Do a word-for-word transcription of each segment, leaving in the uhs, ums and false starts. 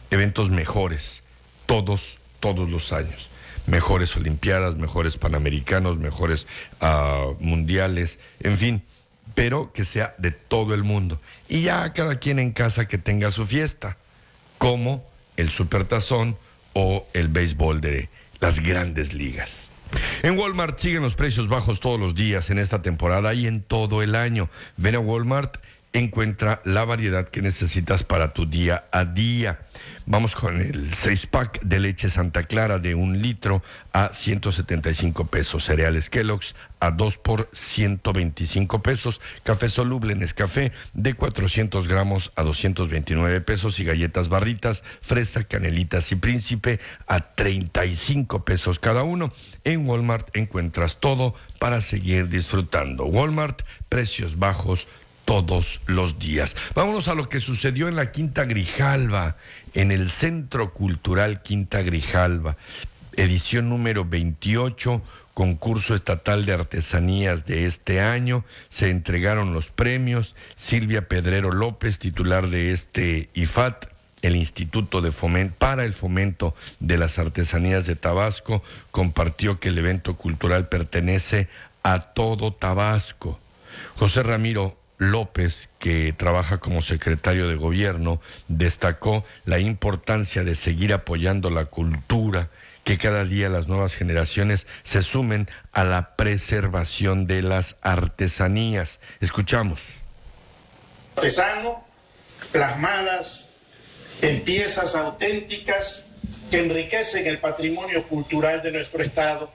eventos mejores, todos, todos los años. Mejores Olimpiadas, mejores Panamericanos, mejores uh, mundiales, en fin, pero que sea de todo el mundo. Y ya cada quien en casa que tenga su fiesta, como el Supertazón o el béisbol de las grandes ligas. En Walmart siguen los precios bajos todos los días en esta temporada y en todo el año. Ven a Walmart, encuentra la variedad que necesitas para tu día a día. Vamos con el seis pack de leche Santa Clara de un litro a ciento setenta y cinco pesos. Cereales Kellogg's a dos por ciento veinticinco pesos. Café soluble Nescafé de cuatrocientos gramos a doscientos veintinueve pesos. Y galletas Barritas, fresa, canelitas y príncipe a treinta y cinco pesos cada uno. En Walmart encuentras todo para seguir disfrutando. Walmart, precios bajos todos los días. Vámonos a lo que sucedió en la Quinta Grijalva, en el Centro Cultural Quinta Grijalva, edición número veintiocho, concurso estatal de artesanías de este año. Se entregaron los premios. Silvia Pedrero López, titular de este I F A T, el Instituto de Fomento para el Fomento de las Artesanías de Tabasco, compartió que el evento cultural pertenece a todo Tabasco. José Ramiro López, que trabaja como secretario de gobierno, destacó la importancia de seguir apoyando la cultura, que cada día las nuevas generaciones se sumen a la preservación de las artesanías. Escuchamos. Artesano, plasmadas en piezas auténticas que enriquecen el patrimonio cultural de nuestro estado.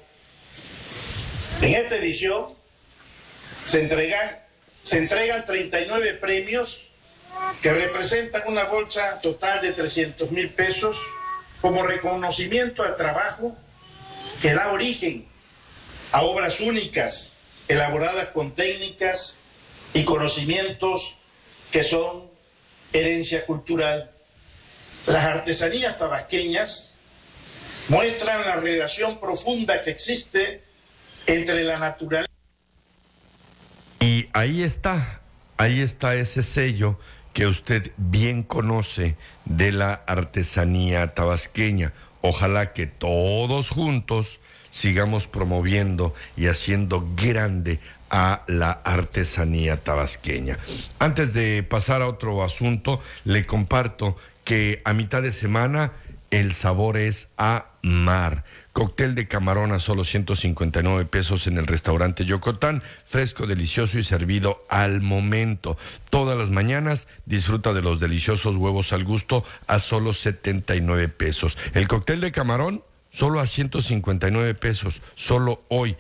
En esta edición se entregan Se entregan treinta y nueve premios que representan una bolsa total de trescientos mil pesos como reconocimiento al trabajo que da origen a obras únicas, elaboradas con técnicas y conocimientos que son herencia cultural. Las artesanías tabasqueñas muestran la relación profunda que existe entre la naturaleza. Y ahí está, ahí está ese sello que usted bien conoce de la artesanía tabasqueña. Ojalá que todos juntos sigamos promoviendo y haciendo grande a la artesanía tabasqueña. Antes de pasar a otro asunto, le comparto que a mitad de semana el sabor es a mar. Cóctel de camarón a solo ciento cincuenta y nueve pesos en el restaurante Yocotán. Fresco, delicioso y servido al momento. Todas las mañanas disfruta de los deliciosos huevos al gusto a solo setenta y nueve pesos. El cóctel de camarón solo a ciento cincuenta y nueve pesos, solo hoy.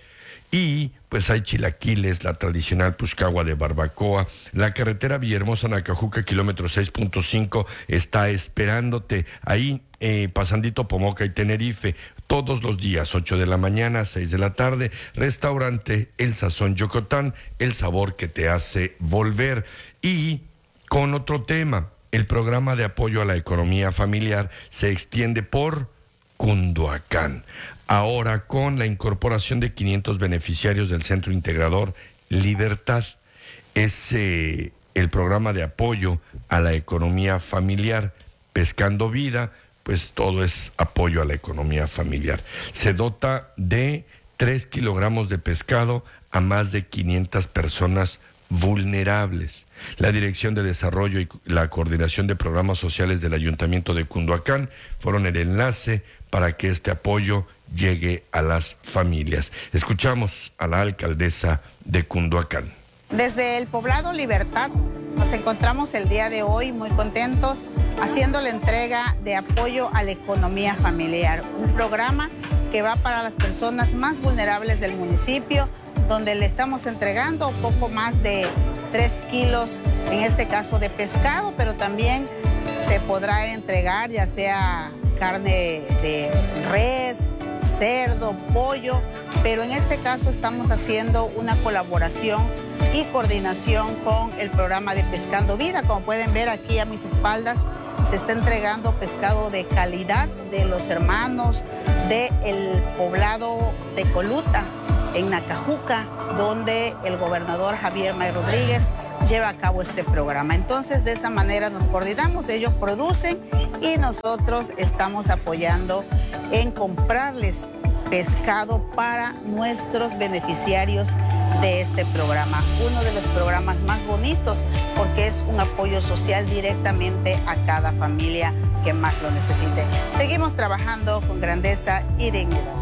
Y pues hay chilaquiles, la tradicional puxcagua de barbacoa. La carretera Villahermosa Nacajuca, kilómetro seis punto cinco, está esperándote. Ahí, eh, pasandito Pomoca y Tenerife, todos los días, ocho de la mañana, seis de la tarde. Restaurante El Sazón Yocotán, el sabor que te hace volver. Y con otro tema, el programa de apoyo a la economía familiar se extiende por Cunduacán. Ahora con la incorporación de quinientos beneficiarios del Centro Integrador Libertad. Es eh, el programa de apoyo a la economía familiar. Pescando Vida, pues todo es apoyo a la economía familiar. Se dota de tres kilogramos de pescado a más de quinientas personas vulnerables. La Dirección de Desarrollo y la Coordinación de Programas Sociales del Ayuntamiento de Cunduacán fueron el enlace para que este apoyo llegue a las familias. Escuchamos a la alcaldesa de Cunduacán. Desde el poblado Libertad nos encontramos el día de hoy muy contentos haciendo la entrega de apoyo a la economía familiar, un programa que va para las personas más vulnerables del municipio, donde le estamos entregando poco más de tres kilos, en este caso de pescado, pero también se podrá entregar ya sea carne de res, cerdo, pollo, pero en este caso estamos haciendo una colaboración y coordinación con el programa de Pescando Vida. Como pueden ver aquí a mis espaldas, se está entregando pescado de calidad de los hermanos del poblado de Coluta, en Nacajuca, donde el gobernador Javier May Rodríguez lleva a cabo este programa. Entonces, de esa manera nos coordinamos, ellos producen y nosotros estamos apoyando en comprarles pescado para nuestros beneficiarios de este programa. Uno de los programas más bonitos porque es un apoyo social directamente a cada familia que más lo necesite. Seguimos trabajando con grandeza y dignidad.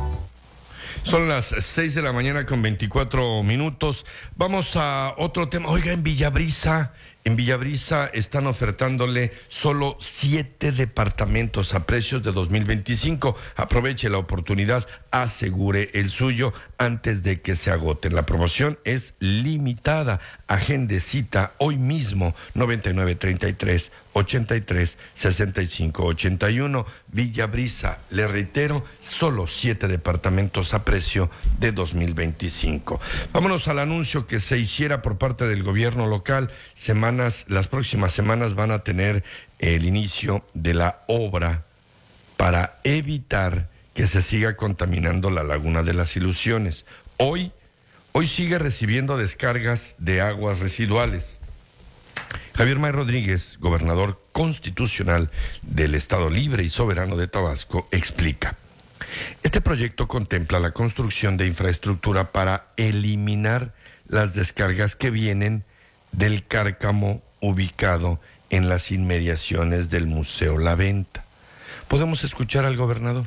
Son las seis de la mañana con veinticuatro minutos. Vamos a otro tema. Oiga, en Villabrisa, en Villabrisa están ofertándole solo siete departamentos a precios de dos mil veinticinco. Aproveche la oportunidad, asegure el suyo antes de que se agote. La promoción es limitada. Agende cita hoy mismo, noventa y nueve, treinta y tres, ochenta y tres, sesenta y cinco, ochenta y uno. Villabrisa, le reitero, solo siete departamentos a precio de dos mil veinticinco. Vámonos al anuncio que se hiciera por parte del gobierno local. Semanas, las próximas semanas van a tener el inicio de la obra para evitar que se siga contaminando la Laguna de las Ilusiones. Hoy, hoy sigue recibiendo descargas de aguas residuales. Javier May Rodríguez, gobernador constitucional del Estado Libre y Soberano de Tabasco, explica. Este proyecto contempla la construcción de infraestructura para eliminar las descargas que vienen del cárcamo ubicado en las inmediaciones del Museo La Venta. ¿Podemos escuchar al gobernador?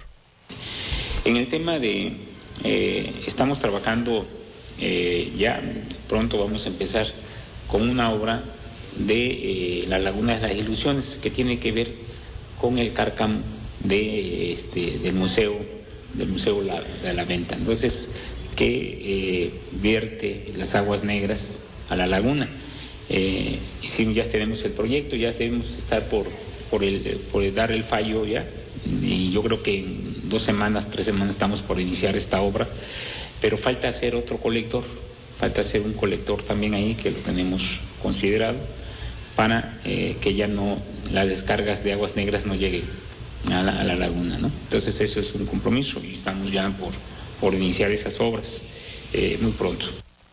En el tema de, eh, estamos trabajando, eh, ya pronto vamos a empezar con una obra de eh, la Laguna de las Ilusiones, que tiene que ver con el cárcamo de, este, del museo, del museo la, de la Venta. Entonces, que eh, vierte las aguas negras a la laguna. Eh, y si ya tenemos el proyecto, ya debemos estar por, por, el, por dar el fallo ya, y yo creo que en dos semanas, tres semanas estamos por iniciar esta obra, pero falta hacer otro colector, falta hacer un colector también ahí, que lo tenemos considerado, para eh, que ya no, las descargas de aguas negras no lleguen a la, a la laguna, ¿no? Entonces eso es un compromiso y estamos ya por, por iniciar esas obras eh, muy pronto.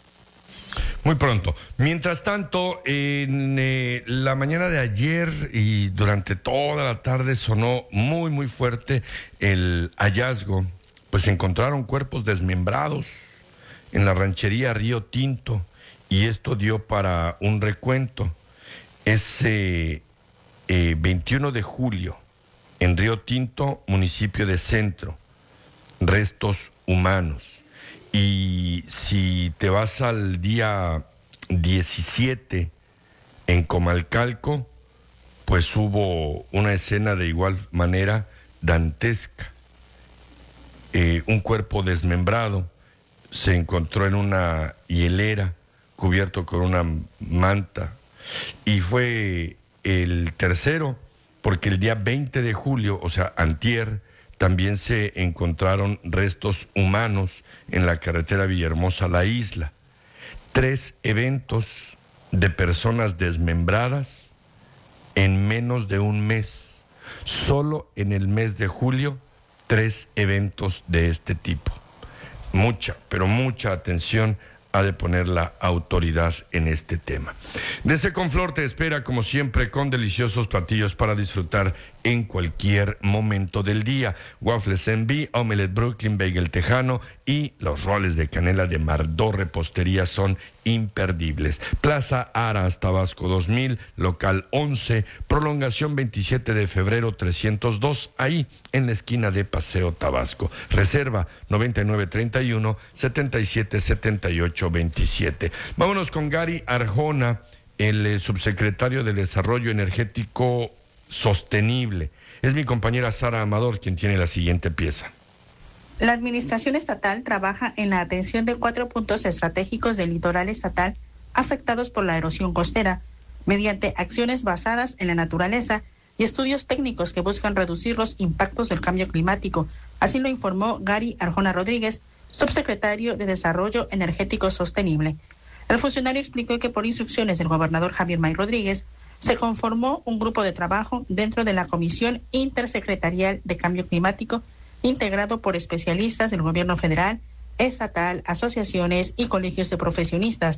Muy pronto. Mientras tanto, en eh, la mañana de ayer y durante toda la tarde sonó muy, muy fuerte el hallazgo. Pues encontraron cuerpos desmembrados en la ranchería Río Tinto y esto dio para un recuento. Ese eh, veintiuno de julio, en Río Tinto, municipio de Centro, restos humanos. Y si te vas al día diecisiete en Comalcalco, pues hubo una escena de igual manera dantesca. Eh, un cuerpo desmembrado se encontró en una hielera cubierto con una manta. Y fue el tercero, porque el día veinte de julio, o sea, antier, también se encontraron restos humanos en la carretera Villahermosa La Isla. Tres eventos de personas desmembradas en menos de un mes. Solo en el mes de julio, tres eventos de este tipo. Mucha, pero mucha atención ha de poner la autoridad en este tema. Desde Conflor te espera, como siempre, con deliciosos platillos para disfrutar en cualquier momento del día. Waffles en B, Omelette Brooklyn, Bagel Tejano y los roles de canela de Mardó Repostería son imperdibles. Plaza Aras, Tabasco dos mil, local once, prolongación veintisiete de febrero trescientos dos, ahí en la esquina de Paseo Tabasco. Reserva noventa y nueve treinta y uno, setenta y siete setenta y ocho veintisiete. Vámonos con Gary Arjona, el eh, subsecretario de Desarrollo Energético Sostenible. Es mi compañera Sara Amador quien tiene la siguiente pieza. La Administración Estatal trabaja en la atención de cuatro puntos estratégicos del litoral estatal afectados por la erosión costera, mediante acciones basadas en la naturaleza y estudios técnicos que buscan reducir los impactos del cambio climático. Así lo informó Gary Arjona Rodríguez, subsecretario de Desarrollo Energético Sostenible. El funcionario explicó que por instrucciones del gobernador Javier May Rodríguez, se conformó un grupo de trabajo dentro de la Comisión Intersecretarial de Cambio Climático, integrado por especialistas del gobierno federal, estatal, asociaciones y colegios de profesionistas,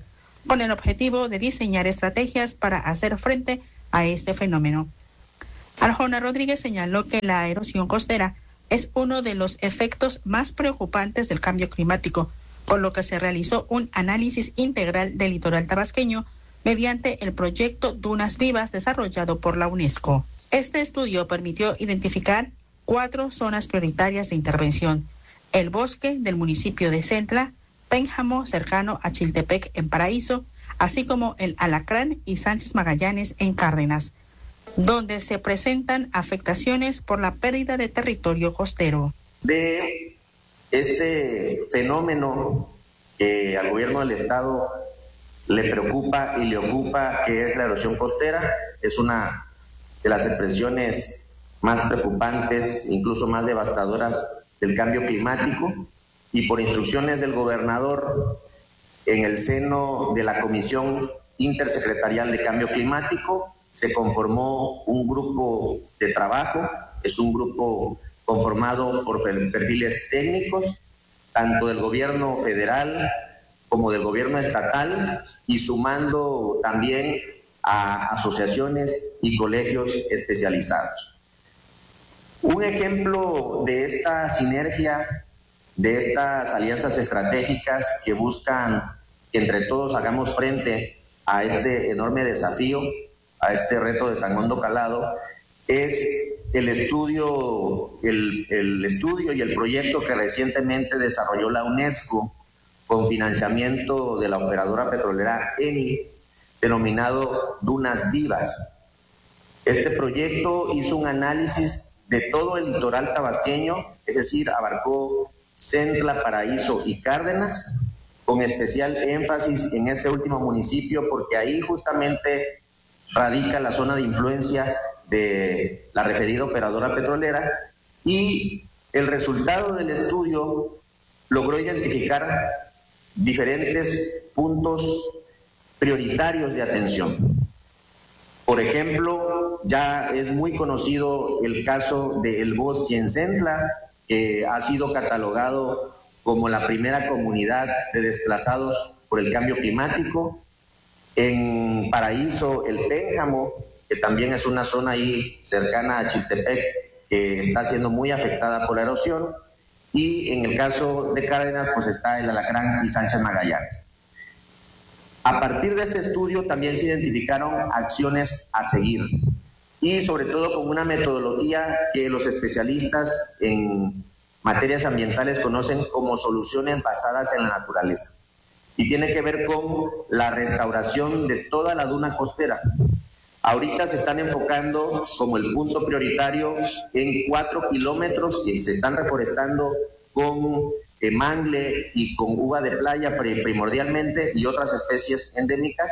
con el objetivo de diseñar estrategias para hacer frente a este fenómeno. Arjona Rodríguez señaló que la erosión costera es uno de los efectos más preocupantes del cambio climático, por lo que se realizó un análisis integral del litoral tabasqueño mediante el proyecto Dunas Vivas desarrollado por la UNESCO. Este estudio permitió identificar cuatro zonas prioritarias de intervención: el bosque del municipio de Centla, Pénjamo, cercano a Chiltepec en Paraíso, así como el Alacrán y Sánchez Magallanes en Cárdenas, donde se presentan afectaciones por la pérdida de territorio costero. De ese fenómeno que al gobierno del estado le preocupa y le ocupa, que es la erosión costera, es una de las expresiones más preocupantes, incluso más devastadoras del cambio climático, y por instrucciones del gobernador, en el seno de la Comisión Intersecretarial de Cambio Climático, se conformó un grupo de trabajo. Es un grupo conformado por perfiles técnicos, tanto del gobierno federal como del gobierno estatal, y sumando también a asociaciones y colegios especializados. Un ejemplo de esta sinergia, de estas alianzas estratégicas que buscan que entre todos hagamos frente a este enorme desafío, a este reto de tan hondo calado, es el estudio, el, el estudio y el proyecto que recientemente desarrolló la UNESCO con financiamiento de la operadora petrolera Eni, denominado Dunas Vivas. Este proyecto hizo un análisis de todo el litoral tabasqueño, es decir, abarcó Centla, Paraíso y Cárdenas, con especial énfasis en este último municipio, porque ahí justamente radica la zona de influencia de la referida operadora petrolera, y el resultado del estudio logró identificar diferentes puntos prioritarios de atención. Por ejemplo, ya es muy conocido el caso del bosque en Centla, que ha sido catalogado como la primera comunidad de desplazados por el cambio climático. En Paraíso, el Pénjamo, que también es una zona ahí cercana a Chiltepec, que está siendo muy afectada por la erosión. Y en el caso de Cárdenas, pues está el Alacrán y Sánchez Magallanes. A partir de este estudio también se identificaron acciones a seguir, y sobre todo con una metodología que los especialistas en materias ambientales conocen como soluciones basadas en la naturaleza, y tiene que ver con la restauración de toda la duna costera. Ahorita se están enfocando como el punto prioritario en cuatro kilómetros que se están reforestando con eh, mangle y con uva de playa primordialmente, y otras especies endémicas,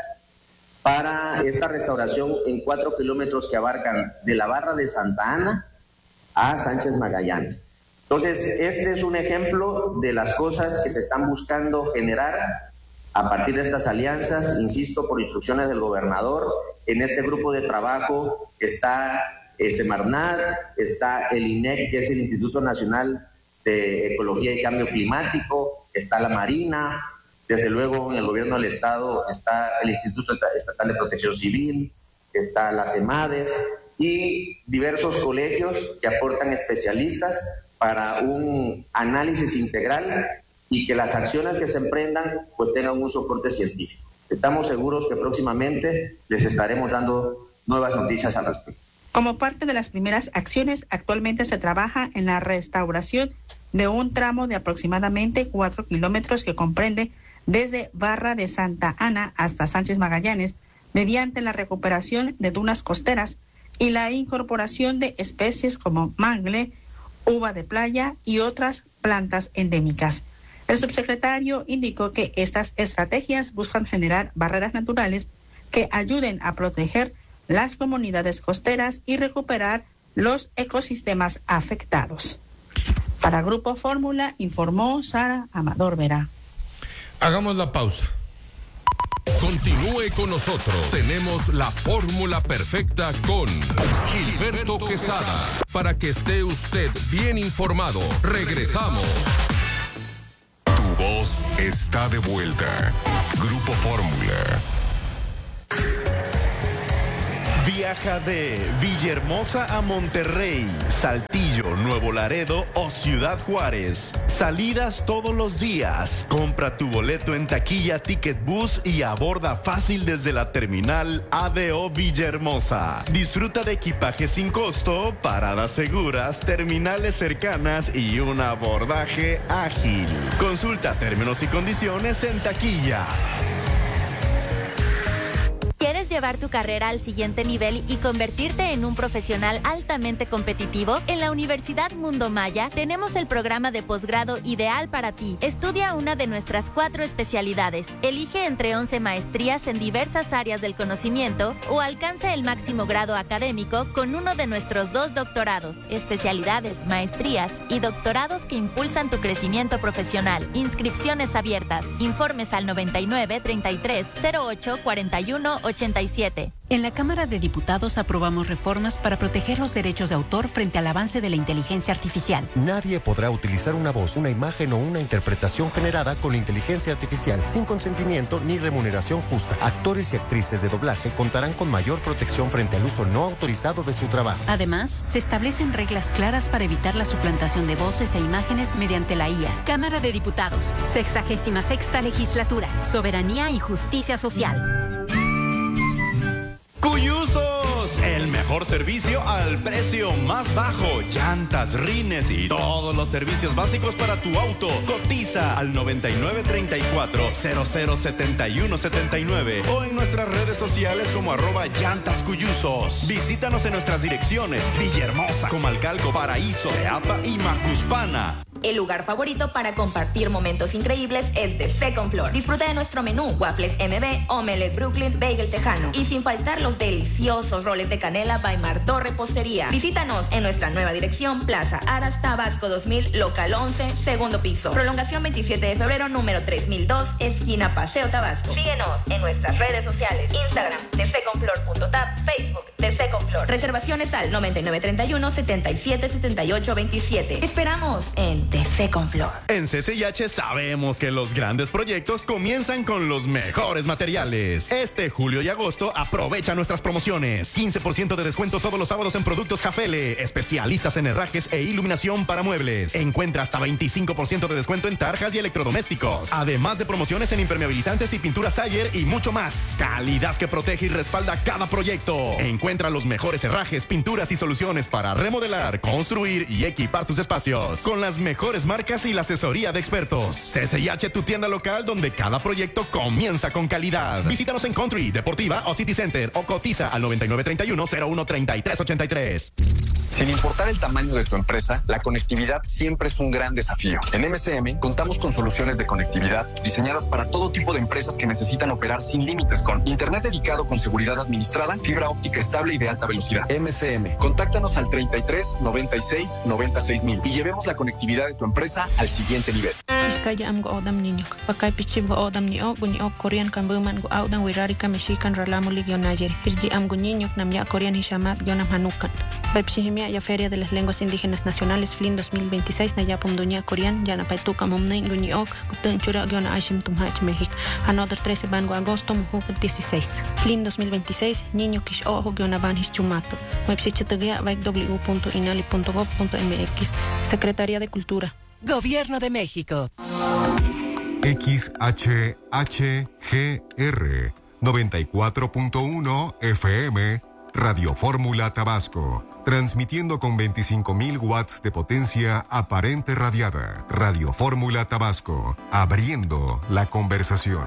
para esta restauración en cuatro kilómetros que abarcan de la barra de Santa Ana a Sánchez Magallanes. Entonces, este es un ejemplo de las cosas que se están buscando generar a partir de estas alianzas, insisto, por instrucciones del gobernador. En este grupo de trabajo está eh, Semarnat, está el I N E C, que es el Instituto Nacional de Ecología y Cambio Climático, está la Marina, desde luego en el gobierno del estado está el Instituto Estatal de Protección Civil, está la CEMADES y diversos colegios que aportan especialistas para un análisis integral y que las acciones que se emprendan pues tengan un soporte científico. Estamos seguros que próximamente les estaremos dando nuevas noticias al respecto. Como parte de las primeras acciones, actualmente se trabaja en la restauración de un tramo de aproximadamente cuatro kilómetros que comprende desde Barra de Santa Ana hasta Sánchez Magallanes, mediante la recuperación de dunas costeras y la incorporación de especies como mangle, uva de playa y otras plantas endémicas. El subsecretario indicó que estas estrategias buscan generar barreras naturales que ayuden a proteger las comunidades costeras y recuperar los ecosistemas afectados. Para Grupo Fórmula, informó Sara Amador Vera. Hagamos la pausa. Continúe con nosotros. Tenemos la fórmula perfecta con Gilberto Quesada, para que esté usted bien informado. Regresamos. Tu voz está de vuelta. Grupo Fórmula. Viaja de Villahermosa a Monterrey, Saltillo, Nuevo Laredo o Ciudad Juárez. Salidas todos los días. Compra tu boleto en taquilla Ticket Bus y aborda fácil desde la terminal A D O Villahermosa. Disfruta de equipaje sin costo, paradas seguras, terminales cercanas y un abordaje ágil. Consulta términos y condiciones en taquilla. ¿Quieres llevar tu carrera al siguiente nivel y convertirte en un profesional altamente competitivo? En la Universidad Mundo Maya tenemos el programa de posgrado ideal para ti. Estudia una de nuestras cuatro especialidades. Elige entre once maestrías en diversas áreas del conocimiento o alcanza el máximo grado académico con uno de nuestros dos doctorados. Especialidades, maestrías y doctorados que impulsan tu crecimiento profesional. Inscripciones abiertas. Informes al noventa y nueve, treinta y tres, cero ocho, cuarenta y uno, ochenta y siete. En la Cámara de Diputados aprobamos reformas para proteger los derechos de autor frente al avance de la inteligencia artificial. Nadie podrá utilizar una voz, una imagen o una interpretación generada con inteligencia artificial sin consentimiento ni remuneración justa. Actores y actrices de doblaje contarán con mayor protección frente al uso no autorizado de su trabajo. Además, se establecen reglas claras para evitar la suplantación de voces e imágenes mediante la I A. Cámara de Diputados, sexagésima sexta legislatura, soberanía y justicia social. ¡Cuyusos! El mejor servicio al precio más bajo. Llantas, rines y todos los servicios básicos para tu auto. Cotiza al noventa y nueve, treinta y cuatro, cero cero, setenta y uno, setenta y nueve o en nuestras redes sociales como arroba llantas cuyusos. Visítanos en nuestras direcciones: Villahermosa, Comalcalco, Paraíso, Teapa y Macuspana. El lugar favorito para compartir momentos increíbles es The Second Floor. Disfruta de nuestro menú: waffles M B, omelette Brooklyn, bagel tejano y sin faltar los deliciosos roles de canela by Martó Repostería. Visítanos en nuestra nueva dirección: Plaza Aras, Tabasco dos mil, local once, segundo piso. Prolongación veintisiete de febrero, número tres mil dos, esquina Paseo Tabasco. Síguenos en nuestras redes sociales: Instagram, the second floor punto tap, Facebook, The Second Floor. Reservaciones al noventa y nueve, treinta y uno, setenta y siete, setenta y ocho, veintisiete. Esperamos en The Second Floor. En C C I H sabemos que los grandes proyectos comienzan con los mejores materiales. Este julio y agosto aprovecha nuestras promociones. quince por ciento de descuento todos los sábados en productos Jafele, especialistas en herrajes e iluminación para muebles. Encuentra hasta veinticinco por ciento de descuento en tarjas y electrodomésticos. Además de promociones en impermeabilizantes y pinturas Sayer y mucho más. Calidad que protege y respalda cada proyecto. Encuentra los mejores herrajes, pinturas y soluciones para remodelar, construir y equipar tus espacios. Con las mejores marcas y la asesoría de expertos. C C I H, tu tienda local donde cada proyecto comienza con calidad. Visítanos en Country, Deportiva o City Center o cotiza al noventa y nueve, treinta y uno, cero uno, treinta y tres, ochenta y tres. Sin importar el tamaño de tu empresa, la conectividad siempre es un gran desafío. En M C M contamos con soluciones de conectividad diseñadas para todo tipo de empresas que necesitan operar sin límites, con internet dedicado con seguridad administrada, fibra óptica estable y de alta velocidad. M C M, contáctanos al treinta y tres, noventa y seis, noventa y seis mil y llevemos la conectividad de tu empresa al siguiente nivel. Iskaya am go odam niño, pakay pichib go odam niyo, bunyo Korean kambuman go audan wirarika mexican ralamo ligyon nayer. Irji am go niño namya Korean hishamat yonam hanukan. Baipsihimia ya Feria de las Lenguas Indígenas Nacionales F L I N dos mil veintiséis na yapum dunia Korean yana paituka momnay gunyok gutun chura gyona ashim tumhach México. Another trece van go agosto mujuk dieciséis. F L I N dos mil veintiséis niño kish ojo gyona van his chumato. Website vaik w punto inali punto gov punto m x. Secretaría de Cultura. Gobierno de México. X H H G R noventa y cuatro punto uno F M, Radio Fórmula Tabasco, transmitiendo con veinticinco mil watts de potencia aparente radiada. Radio Fórmula Tabasco, abriendo la conversación.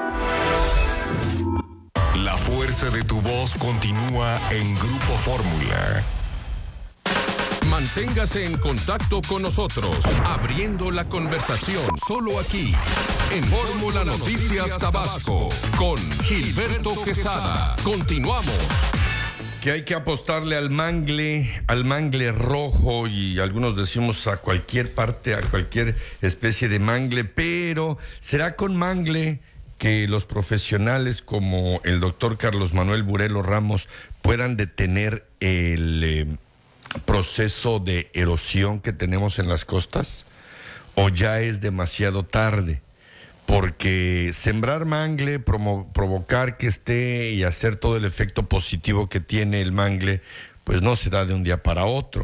La fuerza de tu voz continúa en Grupo Fórmula. Manténgase en contacto con nosotros, abriendo la conversación solo aquí, en Fórmula Noticias Tabasco, con Gilberto Quesada. Continuamos. Que hay que apostarle al mangle, al mangle rojo, y algunos decimos a cualquier parte, a cualquier especie de mangle, pero será con mangle que los profesionales como el doctor Carlos Manuel Burelo Ramos puedan detener el eh, proceso de erosión que tenemos en las costas, o ya es demasiado tarde. porque sembrar mangle, promo, provocar que esté y hacer todo el efecto positivo que tiene el mangle, pues no se da de un día para otro.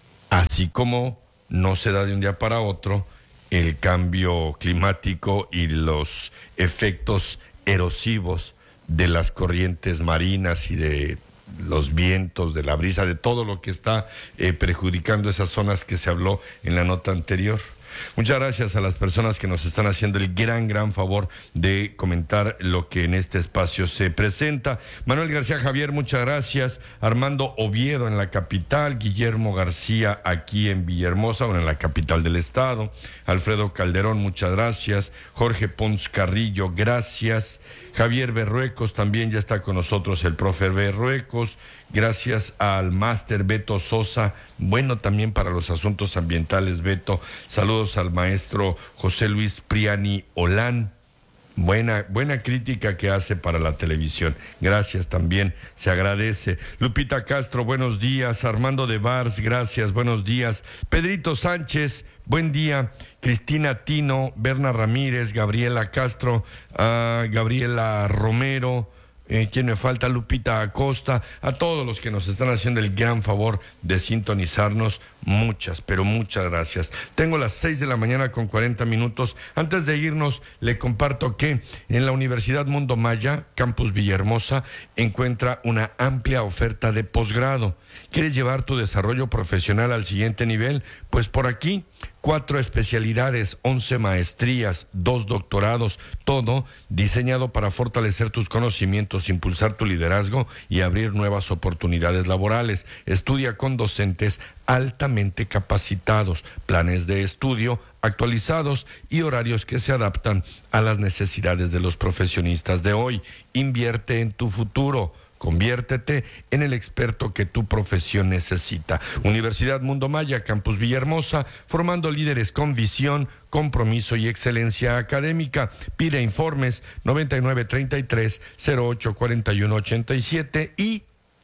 Así como no se da de un día para otro el cambio climático y los efectos erosivos de las corrientes marinas y de los vientos, de la brisa, de todo lo que está eh, perjudicando esas zonas que se habló en la nota anterior. Muchas gracias a las personas que nos están haciendo el gran, gran favor de comentar lo que en este espacio se presenta. Manuel García Javier, muchas gracias. Armando Oviedo en la capital, Guillermo García aquí en Villahermosa, bueno, en la capital del estado. Alfredo Calderón, muchas gracias. Jorge Pons Carrillo, gracias. Javier Berruecos también ya está con nosotros, el profe Berruecos. Gracias al máster Beto Sosa, bueno también para los asuntos ambientales, Beto. Saludos al maestro José Luis Priani Olán. Buena, buena crítica que hace para la televisión. Gracias también, se agradece. Lupita Castro, buenos días. Armando de Vars, gracias, buenos días. Pedrito Sánchez, buen día. Cristina Tino, Berna Ramírez, Gabriela Castro, uh, Gabriela Romero. Eh, ¿Quién me falta? Lupita Acosta, a todos los que nos están haciendo el gran favor de sintonizarnos, muchas, pero muchas gracias. Tengo las seis de la mañana con cuarenta minutos. Antes de irnos, le comparto que en la Universidad Mundo Maya, Campus Villahermosa, encuentra una amplia oferta de posgrado. ¿Quieres llevar tu desarrollo profesional al siguiente nivel? Pues por aquí, cuatro especialidades, once maestrías, dos doctorados, todo diseñado para fortalecer tus conocimientos, impulsar tu liderazgo y abrir nuevas oportunidades laborales. Estudia con docentes altamente capacitados, planes de estudio actualizados y horarios que se adaptan a las necesidades de los profesionistas de hoy. Invierte en tu futuro. Conviértete en el experto que tu profesión necesita. Universidad Mundo Maya, Campus Villahermosa, formando líderes con visión, compromiso y excelencia académica. Pide informes noventa y nueve treinta y tres cero ocho cuarenta y uno ochenta y siete y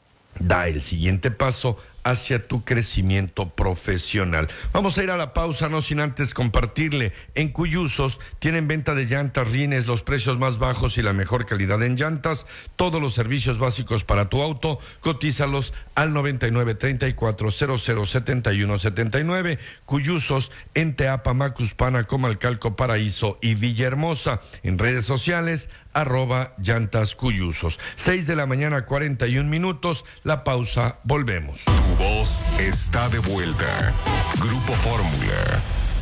da el siguiente paso hacia tu crecimiento profesional. Vamos a ir a la pausa, no sin antes compartirle. En Cuyusos tienen venta de llantas, rines, los precios más bajos y la mejor calidad en llantas. Todos los servicios básicos para tu auto, cotízalos al noventa y nueve treinta y cuatro cero cero setenta y uno setenta y nueve. Cuyusos en Teapa, Macuspana, Comalcalco, Paraíso y Villahermosa. En redes sociales, arroba llantas Cuyusos. Seis de la mañana, cuarenta y un minutos. La pausa, volvemos. Tu voz está de vuelta. Grupo Fórmula.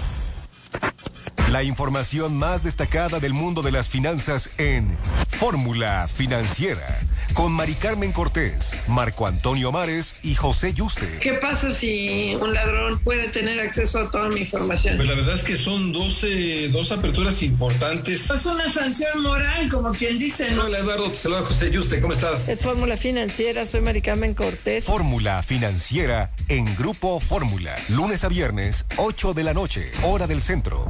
La información más destacada del mundo de las finanzas en Fórmula Financiera, con Mari Carmen Cortés, Marco Antonio Mares y José Yuste. ¿Qué pasa si un ladrón puede tener acceso a toda mi información? Pues la verdad es que son dos, eh, dos aperturas importantes. Es una sanción moral, como quien dice, ¿no? Hola Eduardo, te saluda José Yuste, ¿cómo estás? Es Fórmula Financiera, soy Mari Carmen Cortés. Fórmula Financiera en Grupo Fórmula, lunes a viernes, ocho de la noche, hora del centro.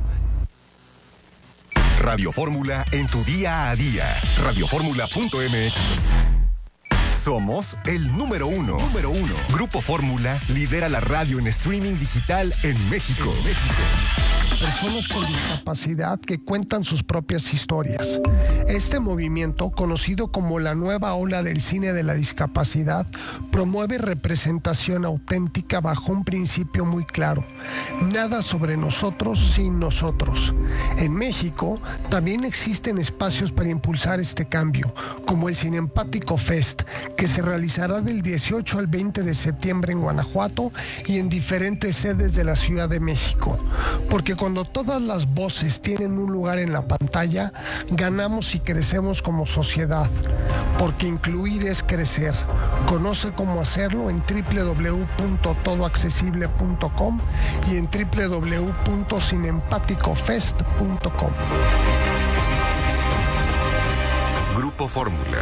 Radio Fórmula en tu día a día. radio fórmula punto m x. Somos el número uno. Número uno. Grupo Fórmula lidera la radio en streaming digital en México. En México. Personas con discapacidad que cuentan sus propias historias. Este movimiento, conocido como la nueva ola del cine de la discapacidad, promueve representación auténtica bajo un principio muy claro: nada sobre nosotros sin nosotros. En México también existen espacios para impulsar este cambio, como el Cinempático Fest, que se realizará del dieciocho al veinte de septiembre en Guanajuato y en diferentes sedes de la Ciudad de México. Porque cuando todas las voces tienen un lugar en la pantalla, ganamos y crecemos como sociedad. Porque incluir es crecer. Conoce cómo hacerlo en doble u doble u doble u punto todo accesible punto com y en doble u doble u doble u punto cinempático fest punto com. Grupo Fórmula.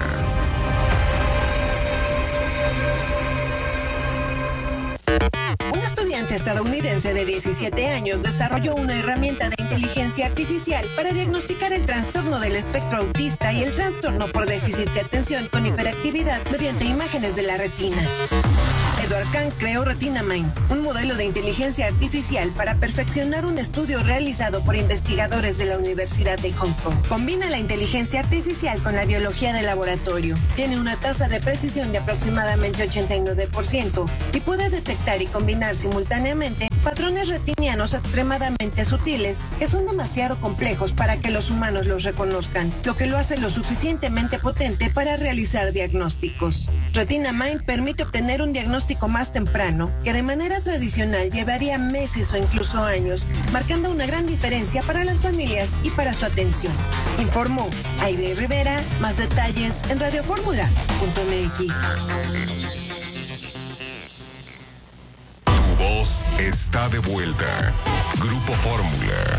Un estudiante estadounidense de diecisiete años desarrolló una herramienta de inteligencia artificial para diagnosticar el trastorno del espectro autista y el trastorno por déficit de atención con hiperactividad mediante imágenes de la retina. Eduardo Arcan creó RetinaMind, un modelo de inteligencia artificial para perfeccionar un estudio realizado por investigadores de la Universidad de Hong Kong. Combina la inteligencia artificial con la biología de laboratorio. Tiene una tasa de precisión de aproximadamente ochenta y nueve por ciento y puede detectar y combinar simultáneamente patrones retinianos extremadamente sutiles que son demasiado complejos para que los humanos los reconozcan, lo que lo hace lo suficientemente potente para realizar diagnósticos. RetinaMind permite obtener un diagnóstico más temprano que de manera tradicional llevaría meses o incluso años, marcando una gran diferencia para las familias y para su atención. Informó Aide Rivera. Más detalles en radioformula punto m x. Tu voz está de vuelta. Grupo Fórmula.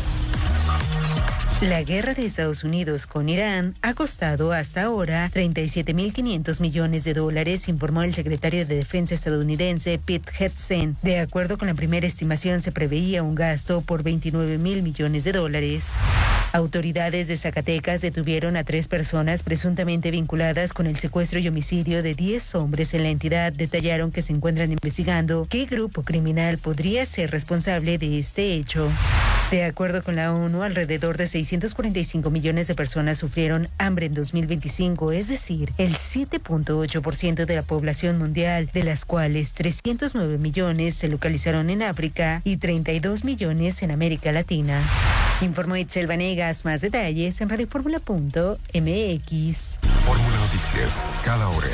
La guerra de Estados Unidos con Irán ha costado hasta ahora treinta y siete mil quinientos millones de dólares, informó el secretario de Defensa estadounidense Pete Hegseth. De acuerdo con la primera estimación, se preveía un gasto por veintinueve mil millones de dólares. Autoridades de Zacatecas detuvieron a tres personas presuntamente vinculadas con el secuestro y homicidio de diez hombres en la entidad. Detallaron que se encuentran investigando qué grupo criminal podría ser responsable de este hecho. De acuerdo con la ONU, alrededor de seiscientos cuarenta y cinco millones de personas sufrieron hambre en dos mil veinticinco, es decir, el siete punto ocho por ciento de la población mundial, de las cuales trescientos nueve millones se localizaron en África y treinta y dos millones en América Latina. Informó Itzel Vanegas. Más detalles en radioformula punto m x. Fórmula Noticias, cada hora.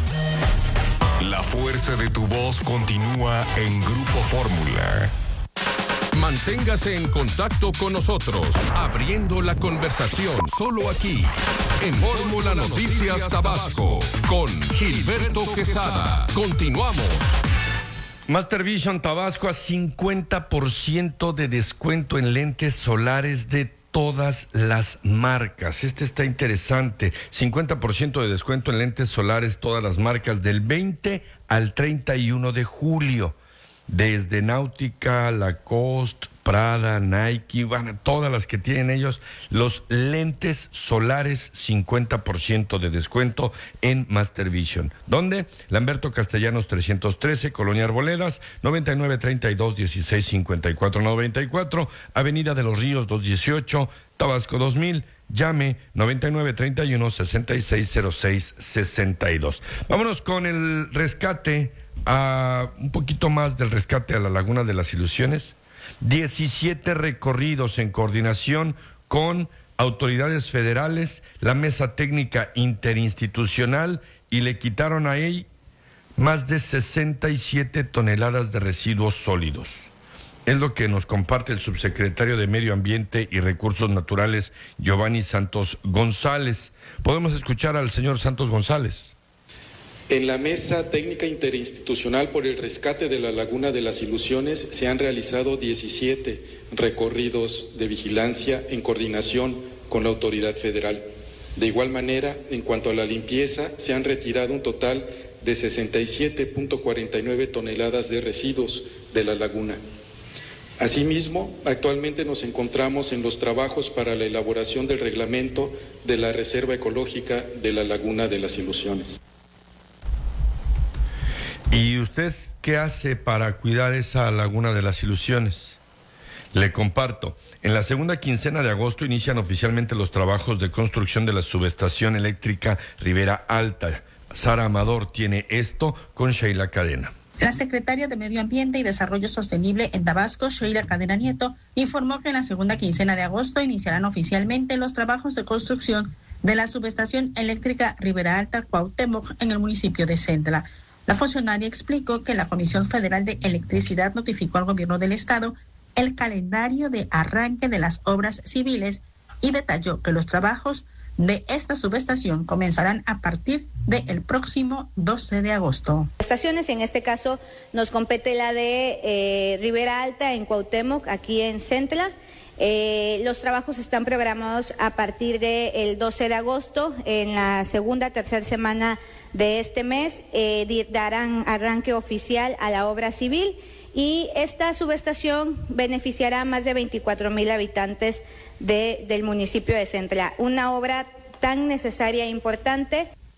La fuerza de tu voz continúa en Grupo Fórmula. Manténgase en contacto con nosotros, abriendo la conversación solo aquí, en Fórmula Noticias Tabasco, con Gilberto Quesada. Continuamos. Master Vision Tabasco a cincuenta por ciento de descuento en lentes solares de todas las marcas. Este está interesante. cincuenta por ciento de descuento en lentes solares, todas las marcas, del veinte al treinta y uno de julio. Desde Náutica, Lacoste, Prada, Nike, van todas las que tienen ellos, los lentes solares, cincuenta por ciento de descuento en Master Vision. ¿Dónde? Lamberto Castellanos trescientos trece, Colonia Arboledas, noventa y nueve treinta y dos dieciséis cincuenta y cuatro noventa y cuatro, Avenida de los Ríos doscientos dieciocho, Tabasco dos mil, llame noventa y nueve treinta y uno sesenta y seis cero seis sesenta y dos. Vámonos con el rescate, a un poquito más del rescate a la Laguna de las Ilusiones. diecisiete recorridos en coordinación con autoridades federales, la mesa técnica interinstitucional, y le quitaron a él más de sesenta y siete toneladas de residuos sólidos. Es lo que nos comparte el subsecretario de Medio Ambiente y Recursos Naturales, Giovanni Santos González. Podemos escuchar al señor Santos González. En la Mesa Técnica Interinstitucional por el Rescate de la Laguna de las Ilusiones se han realizado diecisiete recorridos de vigilancia en coordinación con la autoridad federal. De igual manera, en cuanto a la limpieza, se han retirado un total de sesenta y siete punto cuarenta y nueve toneladas de residuos de la laguna. Asimismo, actualmente nos encontramos en los trabajos para la elaboración del reglamento de la Reserva Ecológica de la Laguna de las Ilusiones. ¿Y usted qué hace para cuidar esa Laguna de las Ilusiones? Le comparto. En la segunda quincena de agosto inician oficialmente los trabajos de construcción de la subestación eléctrica Ribera Alta. Sara Amador tiene esto con Sheila Cadena. La secretaria de Medio Ambiente y Desarrollo Sostenible en Tabasco, Sheila Cadena Nieto, informó que en la segunda quincena de agosto iniciarán oficialmente los trabajos de construcción de la subestación eléctrica Ribera Alta Cuauhtémoc en el municipio de Centla. La funcionaria explicó que la Comisión Federal de Electricidad notificó al gobierno del estado el calendario de arranque de las obras civiles y detalló que los trabajos de esta subestación comenzarán a partir del próximo doce de agosto. Estaciones, en este caso nos compete la de eh, Ribera Alta en Cuauhtémoc, aquí en Centla. Eh, los trabajos están programados a partir del doce de agosto, en la segunda, tercera semana de este mes, eh, darán arranque oficial a la obra civil y esta subestación beneficiará a más de veinticuatro mil habitantes de, del municipio de Centla. Una obra tan necesaria e importante.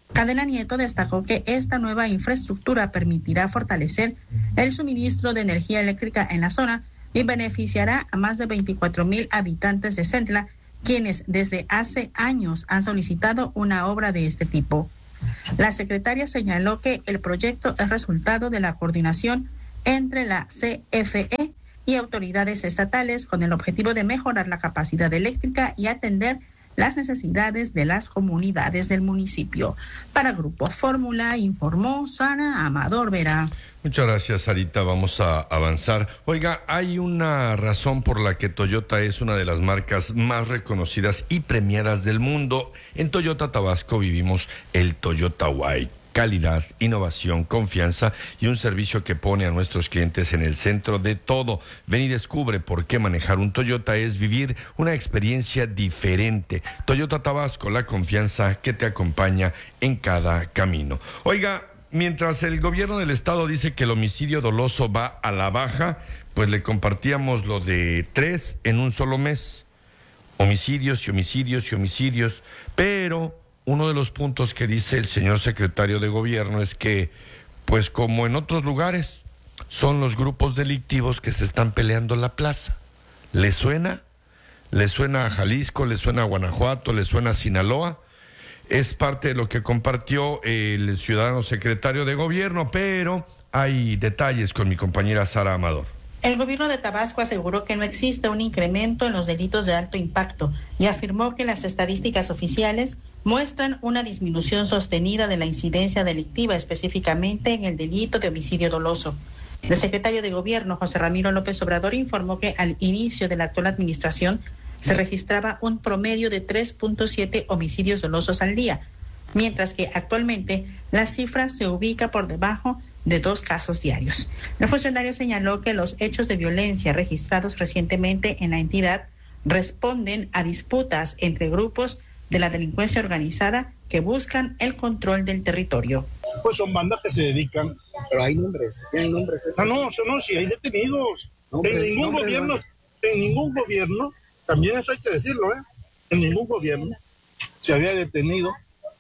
Cadena Nieto destacó que esta nueva infraestructura permitirá fortalecer el suministro de energía eléctrica en la zona y beneficiará a más de veinticuatro mil habitantes de Centla, quienes desde hace años han solicitado una obra de este tipo. La secretaria señaló que el proyecto es resultado de la coordinación entre la C F E y autoridades estatales con el objetivo de mejorar la capacidad eléctrica y atender las necesidades de las comunidades del municipio. Para Grupo Fórmula, informó Sara Amador Vera. Muchas gracias, Sarita. Vamos a avanzar. Oiga, hay una razón por la que Toyota es una de las marcas más reconocidas y premiadas del mundo. En Toyota Tabasco vivimos el Toyota Way. Calidad, innovación, confianza y un servicio que pone a nuestros clientes en el centro de todo. Ven y descubre por qué manejar un Toyota es vivir una experiencia diferente. Toyota Tabasco, la confianza que te acompaña en cada camino. Oiga, mientras el gobierno del estado dice que el homicidio doloso va a la baja, pues le compartíamos lo de tres en un solo mes. Homicidios y homicidios y homicidios, pero uno de los puntos que dice el señor secretario de gobierno es que, pues como en otros lugares, son los grupos delictivos que se están peleando la plaza. ¿Le suena? ¿Le suena a Jalisco? ¿Le suena a Guanajuato? ¿Le suena a Sinaloa? Es parte de lo que compartió el ciudadano secretario de gobierno, pero hay detalles con mi compañera Sara Amador. El gobierno de Tabasco aseguró que no existe un incremento en los delitos de alto impacto y afirmó que las estadísticas oficiales muestran una disminución sostenida de la incidencia delictiva, específicamente en el delito de homicidio doloso. El secretario de Gobierno, José Ramiro López Obrador, informó que al inicio de la actual administración se registraba un promedio de tres punto siete homicidios dolosos al día, mientras que actualmente la cifra se ubica por debajo de dos casos diarios. El funcionario señaló que los hechos de violencia registrados recientemente en la entidad responden a disputas entre grupos de la delincuencia organizada que buscan el control del territorio. Pues son bandas que se dedican. Pero hay nombres, hay nombres. Ah, no, no, no, sí hay detenidos. Nombres, en ningún nombres, gobierno, nombres. en ningún gobierno, también eso hay que decirlo, ¿eh? En ningún gobierno se había detenido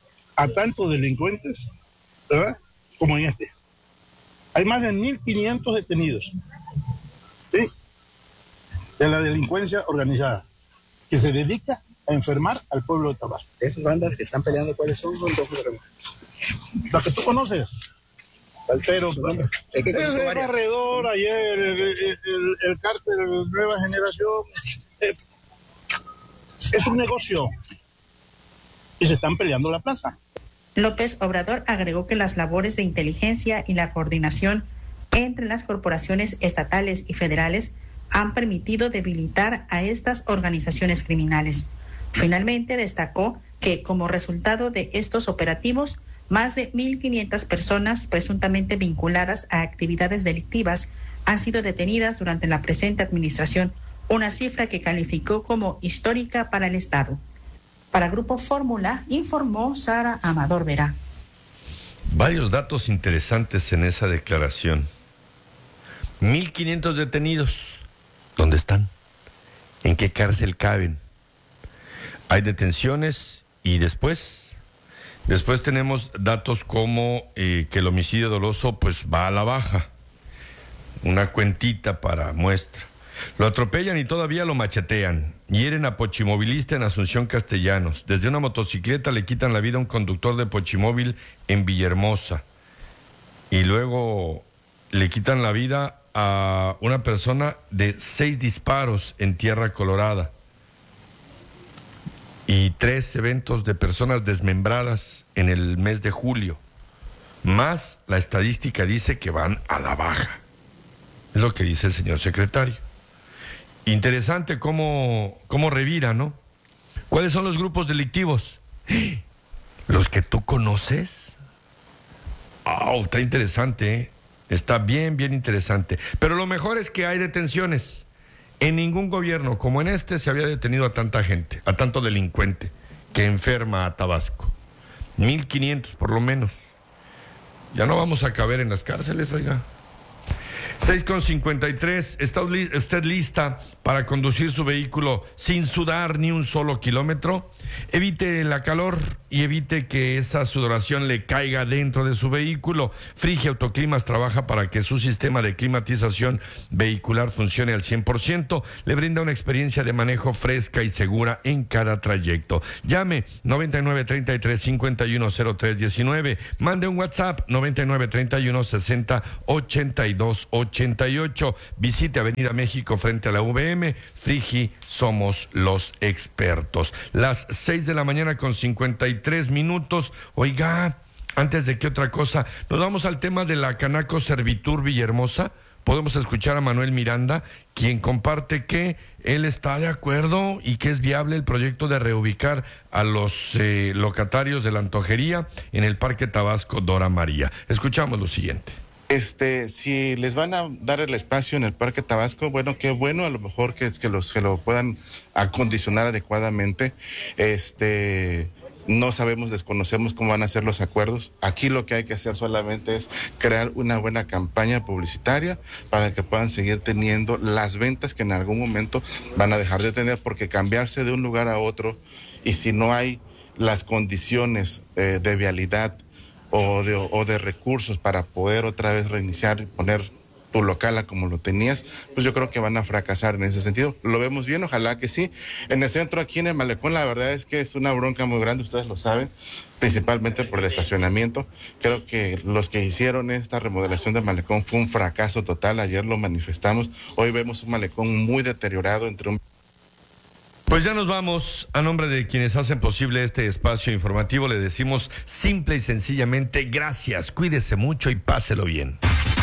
a tantos delincuentes, ¿verdad? Como en este. Hay más de mil quinientos detenidos, ¿sí? De la delincuencia organizada, que se dedica a enfermar al pueblo de Tabasco. Esas bandas que están peleando, ¿cuáles son? Son dos problemas. Las que tú conoces. Pero, el que es el Barredor, ayer, el, el, el, el cártel de Nueva Generación. Eh, es un negocio. Y se están peleando la plaza. López Obrador agregó que las labores de inteligencia y la coordinación entre las corporaciones estatales y federales han permitido debilitar a estas organizaciones criminales. Finalmente destacó que como resultado de estos operativos, más de mil quinientas personas presuntamente vinculadas a actividades delictivas han sido detenidas durante la presente administración, una cifra que calificó como histórica para el Estado. Para Grupo Fórmula, informó Sara Amador Vera. Varios datos interesantes en esa declaración. mil quinientos detenidos. ¿Dónde están? ¿En qué cárcel caben? Hay detenciones y después... Después tenemos datos como eh, que el homicidio doloso pues va a la baja. Una cuentita para muestra. Lo atropellan y todavía lo machetean. Hieren a pochimovilista en Asunción Castellanos. Desde una motocicleta le quitan la vida a un conductor de pochimóvil en Villahermosa. Y luego le quitan la vida a una persona de seis disparos en Tierra Colorada. Y tres eventos de personas desmembradas en el mes de julio. Más la estadística dice que van a la baja. Es lo que dice el señor secretario. Interesante cómo, cómo revira, ¿no? ¿Cuáles son los grupos delictivos? ¿Los que tú conoces? Oh, está interesante, ¿eh? Está bien, bien interesante. Pero lo mejor es que hay detenciones. En ningún gobierno como en este se había detenido a tanta gente, a tanto delincuente que enferma a Tabasco. mil quinientos por lo menos. Ya no vamos a caber en las cárceles, oiga. seis con cincuenta y tres. ¿Está usted lista para conducir su vehículo sin sudar ni un solo kilómetro? Evite la calor y evite que esa sudoración le caiga dentro de su vehículo. Frigia Autoclimas trabaja para que su sistema de climatización vehicular funcione al cien por ciento. Le brinda una experiencia de manejo fresca y segura en cada trayecto. Llame noventa y nueve treinta y tres cincuenta y uno cero tres diecinueve. Mande un WhatsApp noventa y nueve treinta y uno sesenta ochenta y dos ochenta y ocho. Visite Avenida México frente a la U V M. Frigi, somos los expertos. Las seis de la mañana con cincuenta y tres minutos. Oiga, antes de que otra cosa, nos vamos al tema de la Canaco Servitur Villahermosa. Podemos escuchar a Manuel Miranda, quien comparte que él está de acuerdo y que es viable el proyecto de reubicar a los eh, locatarios de la antojería en el Parque Tabasco Dora María. Escuchamos lo siguiente. Este, si les van a dar el espacio en el Parque Tabasco, bueno, qué bueno, a lo mejor que es que los que lo puedan acondicionar adecuadamente. Este, no sabemos, desconocemos cómo van a ser los acuerdos. Aquí lo que hay que hacer solamente es crear una buena campaña publicitaria para que puedan seguir teniendo las ventas que en algún momento van a dejar de tener, porque cambiarse de un lugar a otro y si no hay las condiciones eh, de vialidad O de, o de recursos para poder otra vez reiniciar y poner tu local a como lo tenías, pues yo creo que van a fracasar en ese sentido. Lo vemos bien, ojalá que sí. En el centro, aquí en el Malecón, la verdad es que es una bronca muy grande, ustedes lo saben, principalmente por el estacionamiento. Creo que los que hicieron esta remodelación del Malecón fue un fracaso total, ayer lo manifestamos. Hoy vemos un Malecón muy deteriorado entre un... Pues ya nos vamos. A nombre de quienes hacen posible este espacio informativo, le decimos simple y sencillamente gracias, cuídese mucho y páselo bien.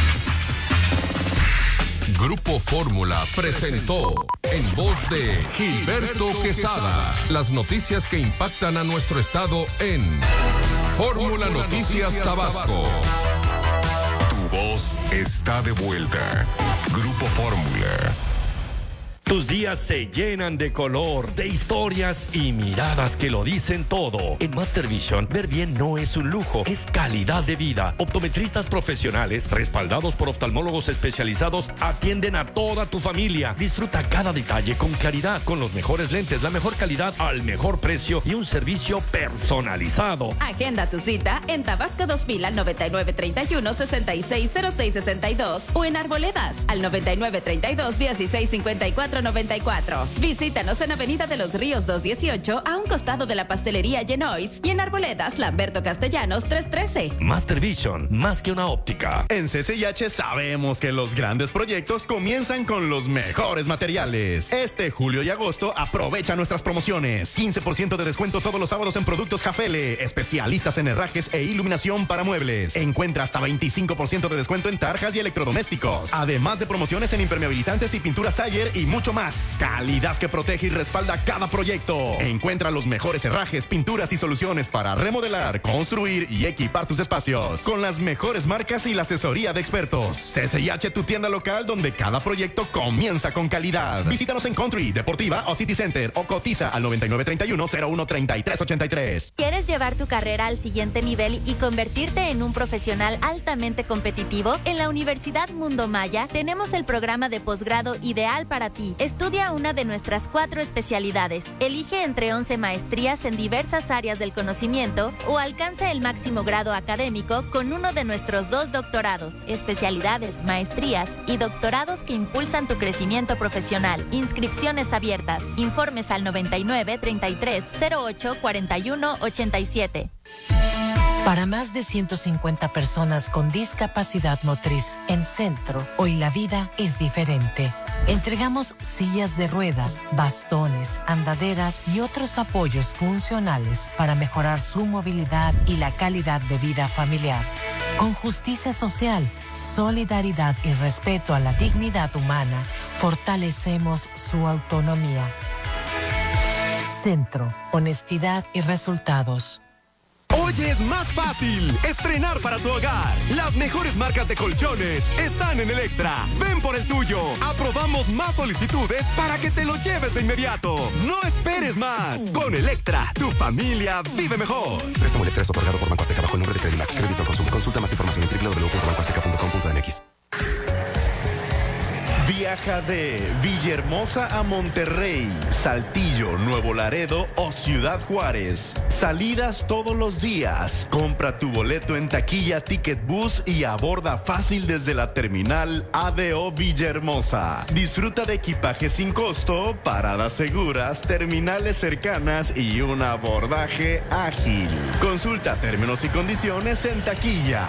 Grupo Fórmula presentó en voz de Gilberto Quesada las noticias que impactan a nuestro estado en Fórmula Noticias Tabasco. Tu voz está de vuelta. Grupo Fórmula. Tus días se llenan de color, de historias y miradas que lo dicen todo. En Master Vision, ver bien no es un lujo, es calidad de vida. Optometristas profesionales, respaldados por oftalmólogos especializados, atienden a toda tu familia. Disfruta cada detalle con claridad, con los mejores lentes, la mejor calidad al mejor precio y un servicio personalizado. Agenda tu cita en Tabasco dos mil al noventa y nueve treinta y uno sesenta y seis cero seis sesenta y dos o en Arboledas al noventa y nueve treinta y dos dieciséis cincuenta y cuatro noventa y cuatro. Visítanos en Avenida de los Ríos doscientos dieciocho, a un costado de la pastelería Genois, y en Arboledas, Lamberto Castellanos trescientos trece. Master Vision, más que una óptica. En C C I H sabemos que los grandes proyectos comienzan con los mejores materiales. Este julio y agosto aprovecha nuestras promociones. quince por ciento de descuento todos los sábados en productos Jafele, especialistas en herrajes e iluminación para muebles. Encuentra hasta veinticinco por ciento de descuento en tarjas y electrodomésticos. Además de promociones en impermeabilizantes y pinturas Sayer y mucho más. Calidad que protege y respalda cada proyecto. Encuentra los mejores herrajes, pinturas y soluciones para remodelar, construir y equipar tus espacios con las mejores marcas y la asesoría de expertos. C C I H, tu tienda local donde cada proyecto comienza con calidad. Visítanos en Country, Deportiva o City Center o cotiza al noventa y nueve treinta y uno cero uno treinta y tres ochenta y tres. ¿Quieres llevar tu carrera al siguiente nivel y convertirte en un profesional altamente competitivo? En la Universidad Mundo Maya tenemos el programa de posgrado ideal para ti. Estudia una de nuestras cuatro especialidades. Elige entre once maestrías en diversas áreas del conocimiento o alcanza el máximo grado académico con uno de nuestros dos doctorados, especialidades, maestrías y doctorados que impulsan tu crecimiento profesional. Inscripciones abiertas. Informes al noventa y nueve treinta y tres cero ocho cuarenta y uno ochenta y siete. Para más de ciento cincuenta personas con discapacidad motriz en Centro, hoy la vida es diferente. Entregamos sillas de ruedas, bastones, andaderas y otros apoyos funcionales para mejorar su movilidad y la calidad de vida familiar. Con justicia social, solidaridad y respeto a la dignidad humana, fortalecemos su autonomía. Centro, honestidad y resultados. Hoy es más fácil estrenar para tu hogar. Las mejores marcas de colchones están en Electra. Ven por el tuyo. Aprobamos más solicitudes para que te lo lleves de inmediato. No esperes más. Con Electra, tu familia vive mejor. Préstamo Electra es otorgado por Banco Azteca bajo el nombre de Credimax. Crédito al consumo. Consulta más información en doble u doble u doble u punto banco azteca punto com punto m x. Viaja de Villahermosa a Monterrey, Saltillo, Nuevo Laredo o Ciudad Juárez. Salidas todos los días. Compra tu boleto en taquilla Ticket Bus y aborda fácil desde la terminal A D O Villahermosa. Disfruta de equipaje sin costo, paradas seguras, terminales cercanas y un abordaje ágil. Consulta términos y condiciones en taquilla.